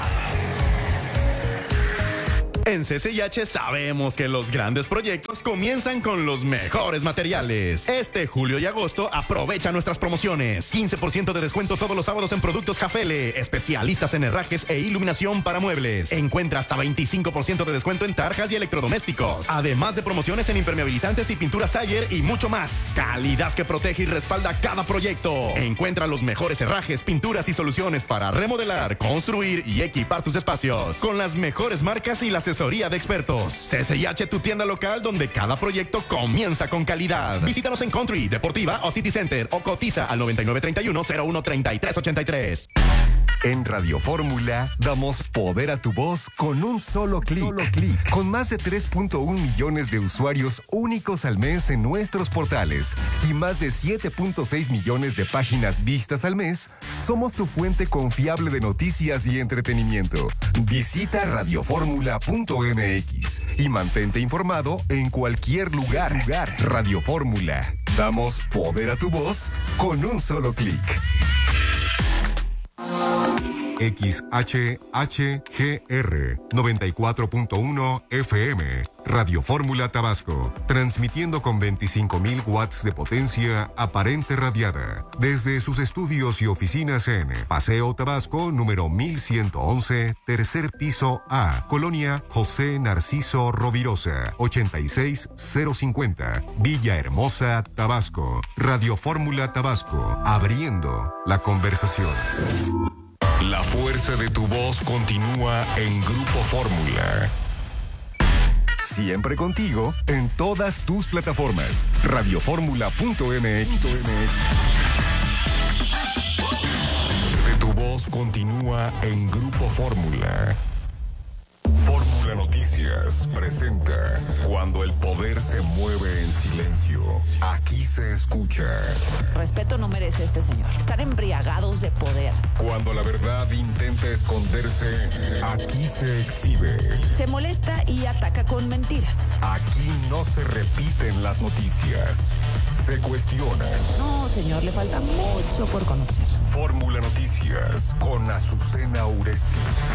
En C C H sabemos que los grandes proyectos comienzan con los mejores materiales. Este julio y agosto aprovecha nuestras promociones. quince por ciento de descuento todos los sábados en productos Jafele, especialistas en herrajes e iluminación para muebles. Encuentra hasta veinticinco por ciento de descuento en tarjas y electrodomésticos. Además de promociones en impermeabilizantes y pinturas Sayer y mucho más. Calidad que protege y respalda cada proyecto. Encuentra los mejores herrajes, pinturas y soluciones para remodelar, construir y equipar tus espacios. Con las mejores marcas y las asesoría de expertos. C C H, tu tienda local donde cada proyecto comienza con calidad. Visítanos en Country, Deportiva o City Center o cotiza al noventa y nueve treinta y uno cero uno treinta y tres ochenta y tres. En Radio Fórmula damos poder a tu voz con un solo clic. Solo clic. Con más de tres punto uno millones de usuarios únicos al mes en nuestros portales y más de siete punto seis millones de páginas vistas al mes, somos tu fuente confiable de noticias y entretenimiento. Visita radioformula punto m x y mantente informado en cualquier lugar. lugar. Radio Fórmula. Damos poder a tu voz con un solo clic. X H H G R noventa y cuatro punto uno F M, Radio Fórmula Tabasco, transmitiendo con veinticinco mil watts de potencia aparente radiada, desde sus estudios y oficinas en Paseo Tabasco, número mil ciento once, tercer piso A, Colonia José Narciso Rovirosa, ochenta y seis cero cincuenta, Villahermosa, Tabasco. Radio Fórmula Tabasco, abriendo la conversación. La fuerza de tu voz continúa en Grupo Fórmula. Siempre contigo en todas tus plataformas. radioformula punto m x. Tu voz continúa en Grupo Fórmula. Fórmula Noticias presenta Cuando el poder se mueve en silencio. Aquí se escucha. Respeto no merece este señor. Estar embriagados de poder. Cuando la verdad intenta esconderse, aquí se exhibe. Se molesta y ataca con mentiras. Aquí no se repiten las noticias. Se cuestionan. No, señor, le falta mucho por conocer. Fórmula Noticias con Azucena Uresti.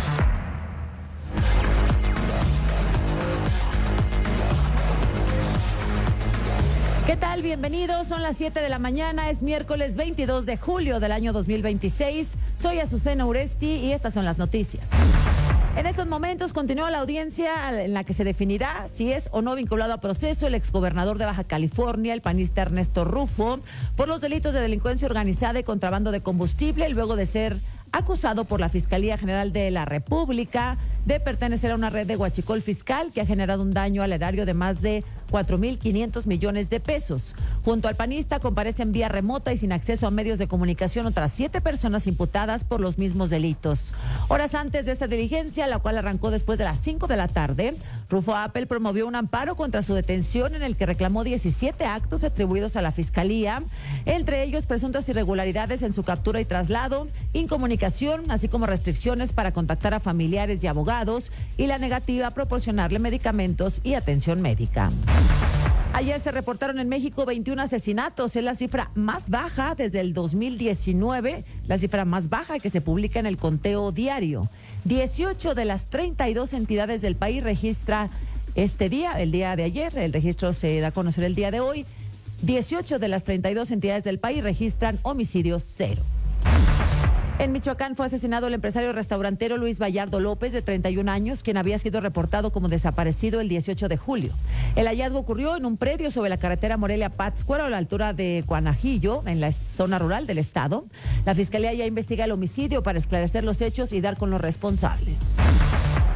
¿Qué tal? Bienvenidos, son las siete de la mañana, es miércoles veintidós de julio del año dos mil veintiséis. Soy Azucena Uresti y estas son las noticias. En estos momentos continúa la audiencia en la que se definirá si es o no vinculado a proceso el exgobernador de Baja California, el panista Ernesto Rufo, por los delitos de delincuencia organizada y contrabando de combustible, luego de ser acusado por la Fiscalía General de la República de pertenecer a una red de huachicol fiscal que ha generado un daño al erario de más de cuatro mil quinientos millones de pesos. Junto al panista comparecen vía remota y sin acceso a medios de comunicación otras siete personas imputadas por los mismos delitos. Horas antes de esta diligencia, la cual arrancó después de las cinco de la tarde, Rufo Appel promovió un amparo contra su detención en el que reclamó diecisiete actos atribuidos a la Fiscalía, entre ellos presuntas irregularidades en su captura y traslado, incomunicación, así como restricciones para contactar a familiares y abogados y la negativa a proporcionarle medicamentos y atención médica. Ayer se reportaron en México veintiún asesinatos, es la cifra más baja desde el dos mil diecinueve, la cifra más baja que se publica en el conteo diario. dieciocho de las treinta y dos entidades del país registra este día, el día de ayer, el registro se da a conocer el día de hoy, dieciocho de las treinta y dos entidades del país registran homicidios cero. En Michoacán fue asesinado el empresario restaurantero Luis Vallardo López, de treinta y un años, quien había sido reportado como desaparecido el dieciocho de julio. El hallazgo ocurrió en un predio sobre la carretera Morelia-Pátzcuaro, a la altura de Guanajillo, en la zona rural del estado. La Fiscalía ya investiga el homicidio para esclarecer los hechos y dar con los responsables.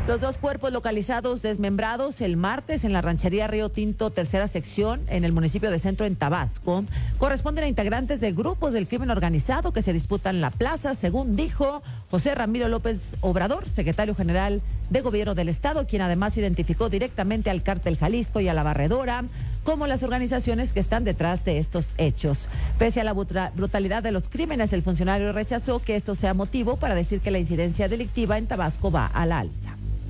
Los dos cuerpos localizados desmembrados el martes en la ranchería Río Tinto, tercera sección, en el municipio de Centro, en Tabasco, corresponden a integrantes de grupos del crimen organizado que se disputan la plaza, según dijo José Ramiro López Obrador, secretario general de Gobierno del Estado, quien además identificó directamente al Cártel Jalisco y a la Barredora como las organizaciones que están detrás de estos hechos. Pese a la brutalidad de los crímenes, el funcionario rechazó que esto sea motivo para decir que la incidencia delictiva en Tabasco va a la alza.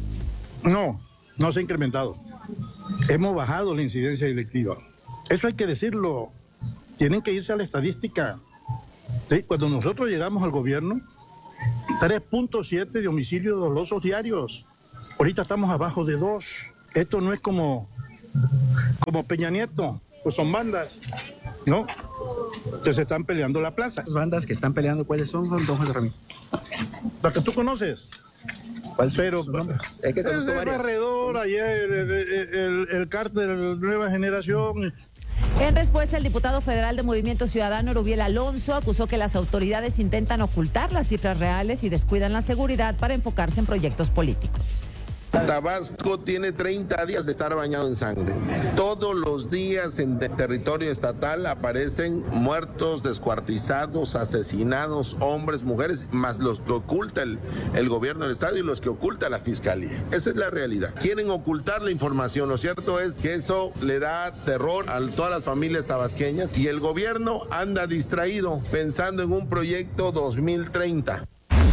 No, no se ha incrementado. Hemos bajado la incidencia delictiva. Eso hay que decirlo. Tienen que irse a la estadística. ¿Sí? Cuando nosotros llegamos al gobierno, tres punto siete de homicidios dolosos diarios. Ahorita estamos abajo de dos. Esto no es como, como Peña Nieto, pues son bandas, ¿no? Que se están peleando la plaza. Las bandas que están peleando, ¿cuáles son, don José Ramírez? Las que tú conoces. Pero es que el Barredor, ayer, el, el, el, el Cártel Nueva Generación. En respuesta, el diputado federal de Movimiento Ciudadano, Erubiel Alonso, acusó que las autoridades intentan ocultar las cifras reales y descuidan la seguridad para enfocarse en proyectos políticos. Tabasco tiene treinta días de estar bañado en sangre. Todos los días en territorio estatal aparecen muertos, descuartizados, asesinados, hombres, mujeres, más los que oculta el, el gobierno del estado y los que oculta la fiscalía. Esa es la realidad. Quieren ocultar la información. Lo cierto es que eso le da terror a todas las familias tabasqueñas y el gobierno anda distraído pensando en un proyecto dos mil treinta.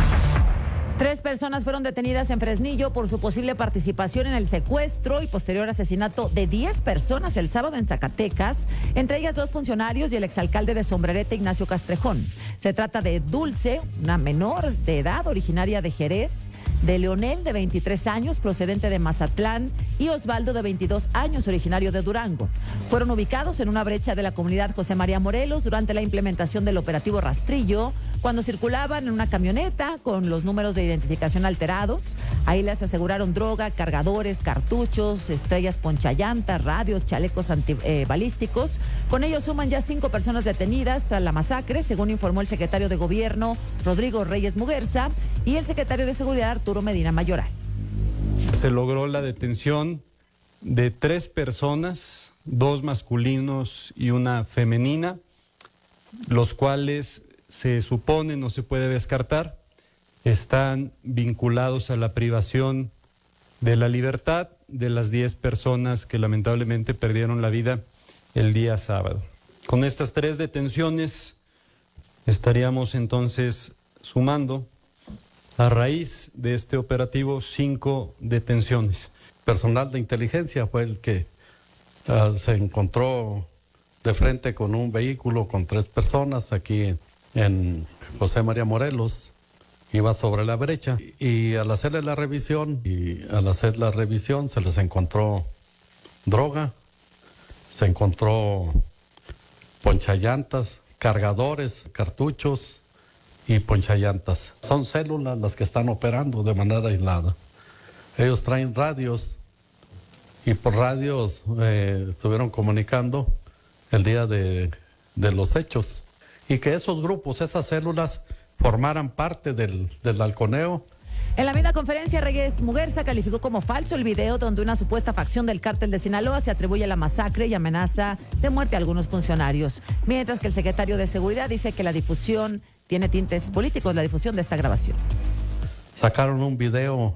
Tres personas fueron detenidas en Fresnillo por su posible participación en el secuestro y posterior asesinato de diez personas el sábado en Zacatecas, entre ellas dos funcionarios y el exalcalde de Sombrerete, Ignacio Castrejón. Se trata de Dulce, una menor de edad originaria de Jerez, de Leonel, de veintitrés años, procedente de Mazatlán, y Osvaldo, de veintidós años, originario de Durango. Fueron ubicados en una brecha de la comunidad José María Morelos durante la implementación del operativo Rastrillo, cuando circulaban en una camioneta con los números de identificación alterados. Ahí les aseguraron droga, cargadores, cartuchos, estrellas ponchallantas, radios, chalecos antibalísticos. Con ellos suman ya cinco personas detenidas tras la masacre, según informó el secretario de Gobierno, Rodrigo Reyes Muguerza, y el secretario de Seguridad, Arturo Medina Mayoral. Se logró la detención de tres personas, dos masculinos y una femenina, los cuales se supone, no se puede descartar, están vinculados a la privación de la libertad de las diez personas que lamentablemente perdieron la vida el día sábado. Con estas tres detenciones estaríamos entonces sumando, a raíz de este operativo, cinco detenciones. Personal de inteligencia fue el que uh, se encontró de frente con un vehículo con tres personas aquí en José María Morelos. Iba sobre la brecha y al hacerle la revisión, y al hacer la revisión se les encontró droga, se encontró ponchallantas, cargadores, cartuchos y ponchallantas. Son células las que están operando de manera aislada. Ellos traen radios y por radios eh, estuvieron comunicando el día de, de los hechos. Y que esos grupos, esas células, formaran parte del, del halconeo. En la misma conferencia, Reyes Muguerza calificó como falso el video donde una supuesta facción del cártel de Sinaloa se atribuye a la masacre y amenaza de muerte a algunos funcionarios. Mientras que el secretario de Seguridad dice que la difusión tiene tintes políticos, la difusión de esta grabación. Sacaron un video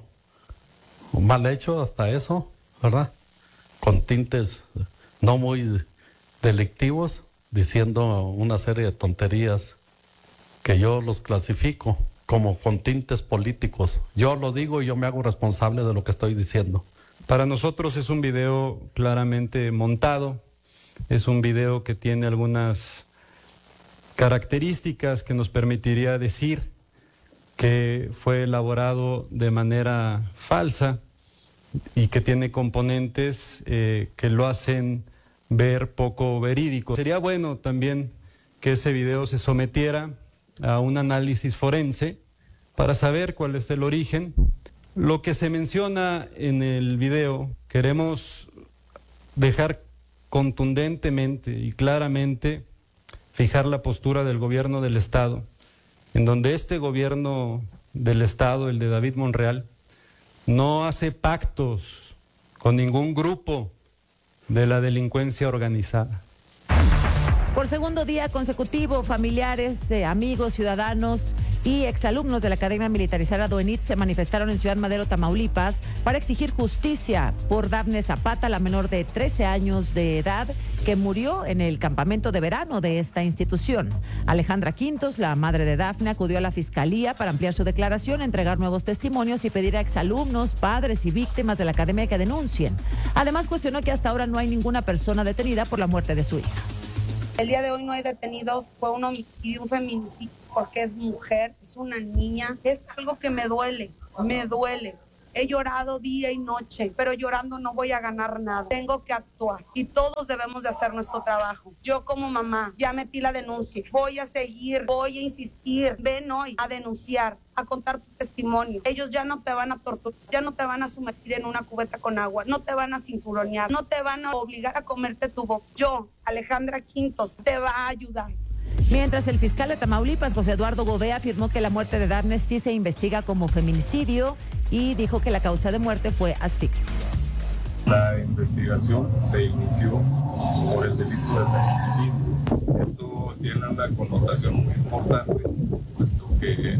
mal hecho, hasta eso, ¿verdad? Con tintes no muy delictivos, diciendo una serie de tonterías que yo los clasifico como con tintes políticos. Yo lo digo y yo me hago responsable de lo que estoy diciendo. Para nosotros es un video claramente montado, es un video que tiene algunas características que nos permitiría decir que fue elaborado de manera falsa y que tiene componentes eh, que lo hacen ver poco verídico. Sería bueno también que ese video se sometiera a un análisis forense para saber cuál es el origen. Lo que se menciona en el video, queremos dejar contundentemente y claramente fijar la postura del gobierno del Estado, en donde este gobierno del Estado, el de David Monreal, no hace pactos con ningún grupo de la delincuencia organizada. Por segundo día consecutivo, familiares, eh, amigos, ciudadanos y exalumnos de la Academia Militarizada Duenit se manifestaron en Ciudad Madero, Tamaulipas, para exigir justicia por Dafne Zapata, la menor de trece años de edad, que murió en el campamento de verano de esta institución. Alejandra Quintos, la madre de Dafne, acudió a la Fiscalía para ampliar su declaración, entregar nuevos testimonios y pedir a exalumnos, padres y víctimas de la Academia que denuncien. Además, cuestionó que hasta ahora no hay ninguna persona detenida por la muerte de su hija. El día de hoy no hay detenidos, fue un homicidio, un feminicidio, porque es mujer, es una niña. Es algo que me duele, me duele. He llorado día y noche, pero llorando no voy a ganar nada. Tengo que actuar y todos debemos de hacer nuestro trabajo. Yo como mamá ya metí la denuncia. Voy a seguir, voy a insistir. Ven hoy a denunciar, a contar tu testimonio. Ellos ya no te van a torturar, ya no te van a sumergir en una cubeta con agua, no te van a cinturonear, no te van a obligar a comerte tu boca. Yo, Alejandra Quintos, te va a ayudar. Mientras el fiscal de Tamaulipas, José Eduardo Gobea, afirmó que la muerte de Dafne sí se investiga como feminicidio y dijo que la causa de muerte fue asfixia. La investigación se inició por el delito de feminicidio. Esto tiene una connotación muy importante, puesto que eh,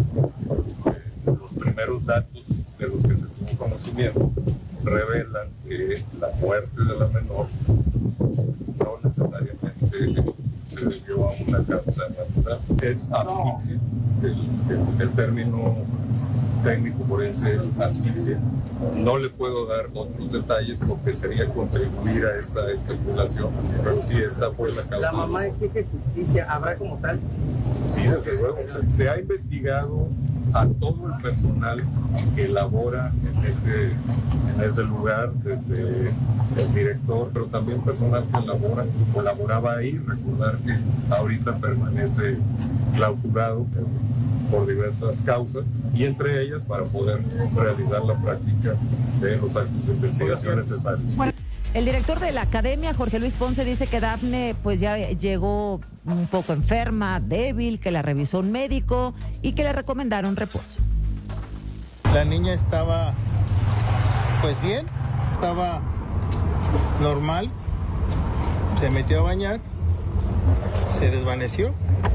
los primeros datos de los que se tuvo conocimiento revelan que la muerte de la menor pues, no necesariamente se debió a una causa natural. Es asfixia. El, el, el término técnico forense es asfixia. No le puedo dar otros detalles porque sería contribuir a esta especulación, pero sí, esta fue la causa. ¿La mamá exige justicia? ¿Habrá como tal? Sí, desde luego. Se, se ha investigado a todo el personal que labora en ese, en ese lugar, desde el director, pero también personal que labora y colaboraba ahí. Recordar que ahorita permanece clausurado por diversas causas y entre ellas para poder realizar la práctica de los actos de investigación necesarios. El director de la Academia, Jorge Luis Ponce, dice que Dafne pues ya llegó un poco enferma, débil, que la revisó un médico y que le recomendaron reposo. La niña estaba pues bien, estaba normal, se metió a bañar, se desvaneció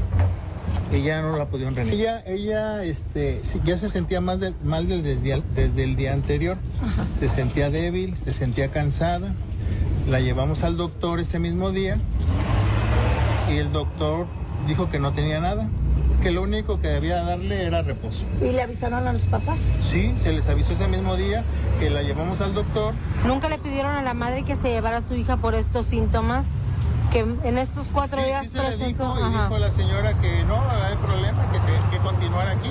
y ya no la pudieron reanimar. Ella, ella este, ya se sentía más de, mal desde, desde el día anterior. Ajá. Se sentía débil, se sentía cansada. La llevamos al doctor ese mismo día y el doctor dijo que no tenía nada, que lo único que debía darle era reposo. ¿Y le avisaron a los papás? Sí, se les avisó ese mismo día que la llevamos al doctor. ¿Nunca le pidieron a la madre que se llevara a su hija por estos síntomas? Que en estos cuatro sí, días sí se le presentó... dijo, y dijo la señora que no, no hay problema, que, se, que continuara aquí.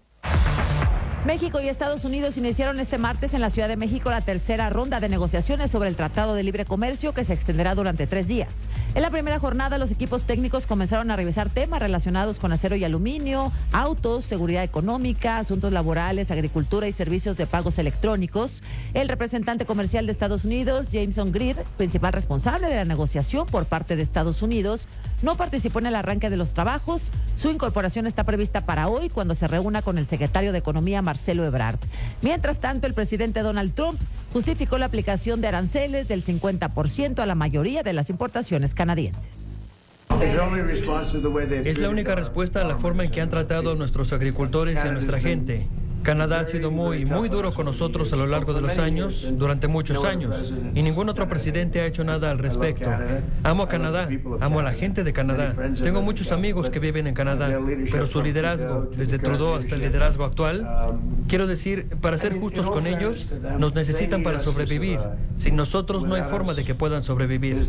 México y Estados Unidos iniciaron este martes en la Ciudad de México la tercera ronda de negociaciones sobre el Tratado de Libre Comercio que se extenderá durante tres días. En la primera jornada, los equipos técnicos comenzaron a revisar temas relacionados con acero y aluminio, autos, seguridad económica, asuntos laborales, agricultura y servicios de pagos electrónicos. El representante comercial de Estados Unidos, Jameson Greer, principal responsable de la negociación por parte de Estados Unidos, no participó en el arranque de los trabajos. Su incorporación está prevista para hoy, cuando se reúna con el secretario de Economía, Marcelo Ebrard. Mientras tanto, el presidente Donald Trump justificó la aplicación de aranceles del cincuenta por ciento a la mayoría de las importaciones canadienses. Es la única respuesta a la forma en que han tratado a nuestros agricultores y a nuestra gente. Canadá ha sido muy, muy duro con nosotros a lo largo de los años, durante muchos años, y ningún otro presidente ha hecho nada al respecto. Amo a Canadá, amo a la gente de Canadá. Tengo muchos amigos que viven en Canadá, pero su liderazgo, desde Trudeau hasta el liderazgo actual, quiero decir, para ser justos con ellos, nos necesitan para sobrevivir. Sin nosotros no hay forma de que puedan sobrevivir.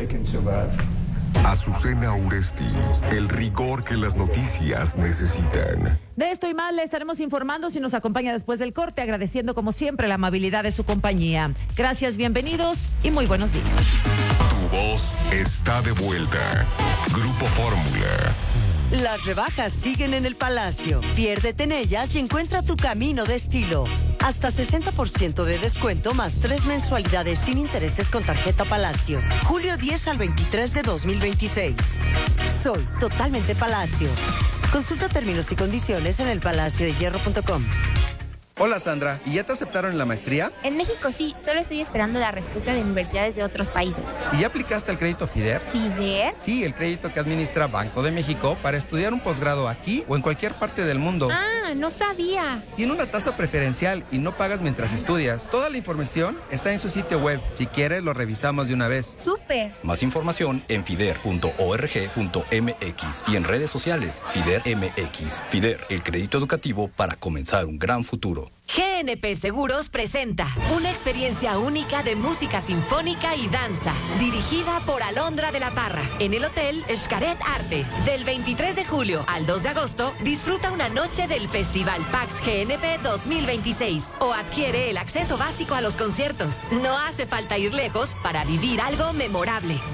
Azucena Uresti, el rigor que las noticias necesitan. De esto y más le estaremos informando si nos acompaña después del corte, agradeciendo como siempre la amabilidad de su compañía. Gracias, bienvenidos y muy buenos días. Tu voz está de vuelta. Grupo Fórmula. Las rebajas siguen en el Palacio. Piérdete en ellas y encuentra tu camino de estilo. Hasta sesenta por ciento de descuento más tres mensualidades sin intereses con tarjeta Palacio. Julio diez al veintitrés de dos mil veintiséis. Soy totalmente Palacio. Consulta términos y condiciones en el palacio de hierro punto com. Hola Sandra, ¿y ya te aceptaron en la maestría? En México sí, solo estoy esperando la respuesta de universidades de otros países. ¿Y ya aplicaste el crédito FIDER? ¿FIDER? Sí, el crédito que administra Banco de México para estudiar un posgrado aquí o en cualquier parte del mundo. Ah, no sabía. Tiene una tasa preferencial y no pagas mientras estudias. Toda la información está en su sitio web. Si quieres, lo revisamos de una vez. ¡Súper! Más información en fider punto org punto mx y en redes sociales FIDER M X. FIDER, el crédito educativo para comenzar un gran futuro. G N P Seguros presenta una experiencia única de música sinfónica y danza, dirigida por Alondra de la Parra, en el Hotel Xcaret Arte. Del veintitrés de julio al dos de agosto, disfruta una noche del Festival PAX G N P dos mil veintiséis o adquiere el acceso básico a los conciertos. No hace falta ir lejos para vivir algo memorable.